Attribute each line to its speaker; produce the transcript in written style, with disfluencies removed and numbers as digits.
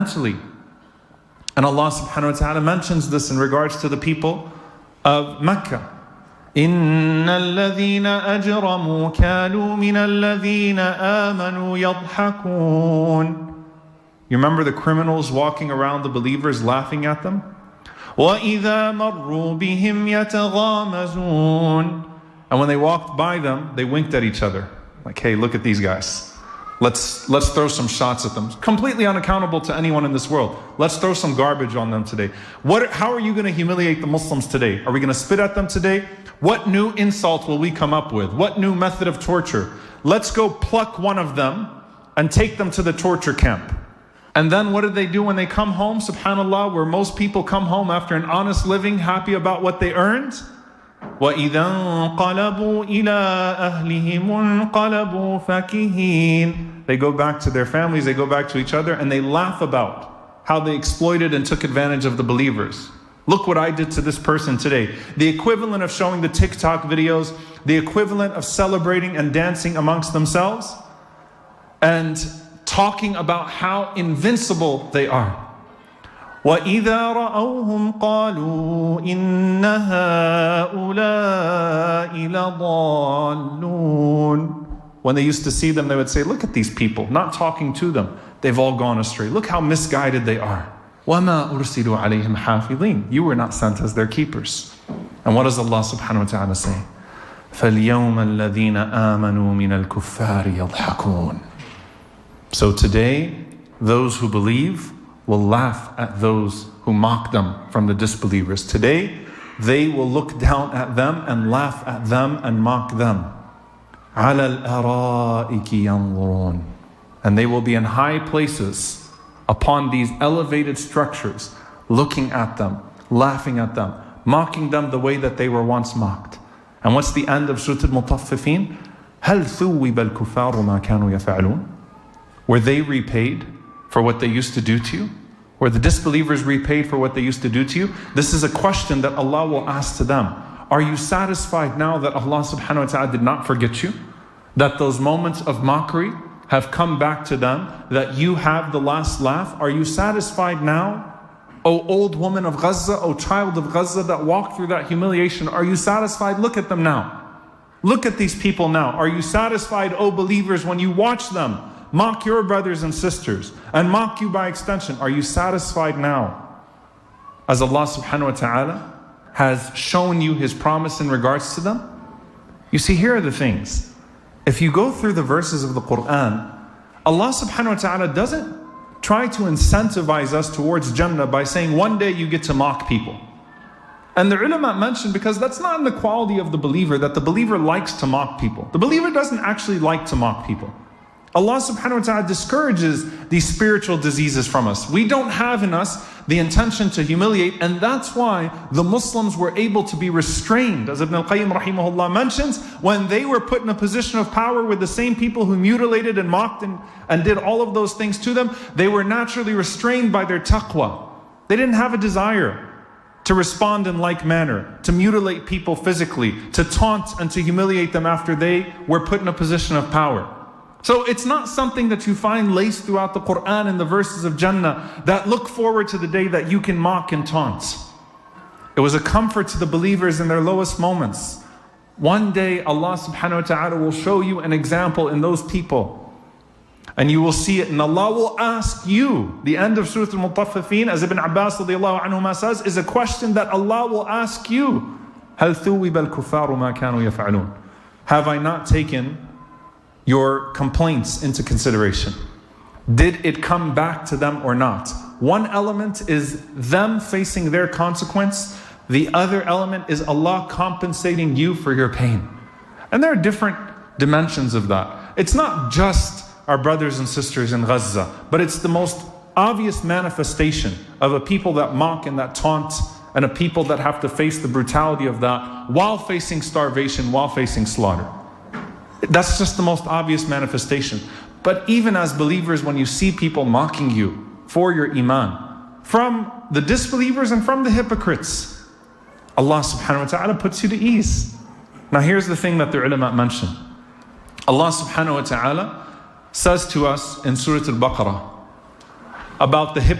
Speaker 1: And Allah subhanahu wa ta'ala mentions this in regards to the people of Mecca. إِنَّ الَّذِينَ أَجْرَمُوا كَانُوا مِنَ الَّذِينَ آمَنُوا يَضْحَكُونَ. You remember the criminals walking around the believers laughing at them? وَإِذَا مَرُّوا بِهِمْ يَتَغَامَزُونَ. And when they walked by them, they winked at each other. Like, hey, look at these guys. Let's throw some shots at them. Completely unaccountable to anyone in this world. Let's throw some garbage on them today. How are you going to humiliate the Muslims today? Are we going to spit at them today? What new insult will we come up with? What new method of torture? Let's go pluck one of them and take them to the torture camp. And then what did they do when they come home? Subhanallah, where most people come home after an honest living, happy about what they earned. وَإِذَا انْقَلَبُوا إِلَىٰ أَهْلِهِمُ انْقَلَبُوا فَكِهِينَ. They go back to their families, they go back to each other, and they laugh about how they exploited and took advantage of the believers. Look what I did to this person today. The equivalent of showing the TikTok videos, the equivalent of celebrating and dancing amongst themselves, and talking about how invincible they are. وَإِذَا رَأَوْهُمْ قَالُوا إِنَّ هَؤُلَاءِ لَضَالُّونَ. When they used to see them, they would say, look at these people, not talking to them. They've all gone astray. Look how misguided they are. وَمَا أُرْسِلُوا عَلَيْهِمْ حَافِظِينَ. You were not sent as their keepers. And what does Allah subhanahu wa ta'ala say? فَالْيَوْمَ الَّذِينَ آمَنُوا مِنَ الْكُفَّارِ يَضْحَكُونَ. So today, those who believe will laugh at those who mock them from the disbelievers. Today, they will look down at them and laugh at them and mock them. عَلَى الْأَرَائِكِ يَنْظُرُونَ. And they will be in high places upon these elevated structures, looking at them, laughing at them, mocking them the way that they were once mocked. And what's the end of Surah Al-Mutaffifin? هَلْ ثُوِّبَ الْكُفَّارُ مَا كَانُوا يَفْعَلُونَ. Were they repaid for what they used to do to you? Were the disbelievers repaid for what they used to do to you? This is a question that Allah will ask to them. Are you satisfied now that Allah subhanahu wa ta'ala did not forget you? That those moments of mockery have come back to them? That you have the last laugh? Are you satisfied now? O old woman of Gaza, O child of Gaza that walked through that humiliation, are you satisfied? Look at them now. Look at these people now. Are you satisfied, O believers, when you watch them mock your brothers and sisters and mock you by extension? Are you satisfied now? As Allah subhanahu wa ta'ala has shown you His promise in regards to them? You see, here are the things. If you go through the verses of the Quran, Allah subhanahu wa ta'ala doesn't try to incentivize us towards Jannah by saying one day you get to mock people. And the ulama mentioned, because that's not in the quality of the believer, that the believer likes to mock people. The believer doesn't actually like to mock people. Allah subhanahu wa ta'ala discourages these spiritual diseases from us. We don't have in us the intention to humiliate, and that's why the Muslims were able to be restrained. As Ibn al-Qayyim rahimahullah mentions, when they were put in a position of power with the same people who mutilated and mocked and did all of those things to them, they were naturally restrained by their taqwa. They didn't have a desire to respond in like manner, to mutilate people physically, to taunt and to humiliate them after they were put in a position of power. So it's not something that you find laced throughout the Quran and the verses of Jannah that look forward to the day that you can mock and taunt. It was a comfort to the believers in their lowest moments. One day Allah subhanahu wa ta'ala will show you an example in those people. And you will see it, and Allah will ask you. The end of Surah Al-Mutaffifin, as Ibn Abbas radiallahu anhuma says, is a question that Allah will ask you. هَلْ ثُوِّبَ الْكُفَّارُ مَا كَانُوا يَفْعَلُونَ. Have I not taken your complaints into consideration? Did it come back to them or not? One element is them facing their consequence. The other element is Allah compensating you for your pain. And there are different dimensions of that. It's not just our brothers and sisters in Gaza, but it's the most obvious manifestation of a people that mock and that taunt, and a people that have to face the brutality of that while facing starvation, while facing slaughter. That's just the most obvious manifestation. But even as believers, when you see people mocking you for your iman, from the disbelievers and from the hypocrites, Allah subhanahu wa ta'ala puts you to ease. Now here's the thing that the ulama mentioned. Allah subhanahu wa ta'ala says to us in Surah Al-Baqarah, about the